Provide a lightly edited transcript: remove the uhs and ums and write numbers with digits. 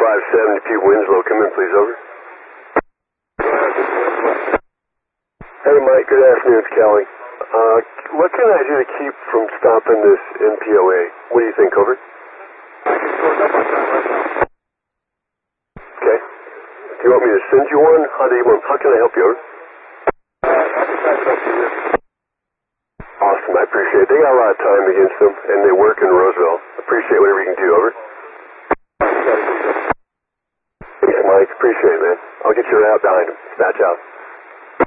570 P. Winslow. Come in, please. Over. Hey, Mike. Good afternoon. It's Kelly. What can I do to keep from stopping this NPOA? What do you think? Over. Okay. Do you want me to send you one? How can I help you? Over. Awesome. I appreciate it. They got a lot of time against them, and they work in Roseville. Appreciate whatever you can do. Over. Thanks, Mike. Appreciate it, man. I'll get your route behind him. Dispatch out.